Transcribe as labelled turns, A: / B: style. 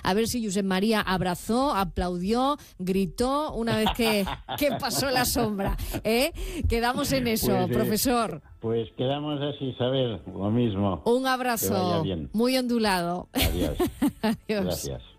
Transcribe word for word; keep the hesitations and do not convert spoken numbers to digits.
A: A ver si Josep María abrazó, aplaudió, gritó una vez que, que pasó la sombra. ¿Eh? Quedamos en eso,
B: Pues, eh,
A: profesor.
B: Pues quedamos así, Isabel, lo mismo.
A: Un
B: Que vaya
A: abrazo
B: bien.
A: muy ondulado.
B: Adiós.
A: Adiós.
B: Gracias.